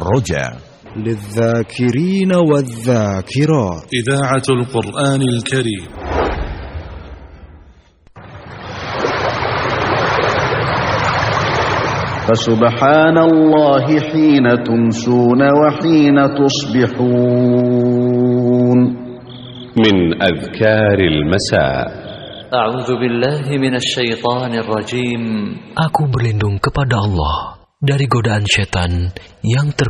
الرجاء للذاكرين والذاكرات. إذاعة القرآن الكريم. فسبحان الله حين تمسون وحين تصبحون. من أذكار المساء. A'udzu billahi minasyaitonir rajim. Aku berlindung kepada Allah dari godaan setan yang terkutuk.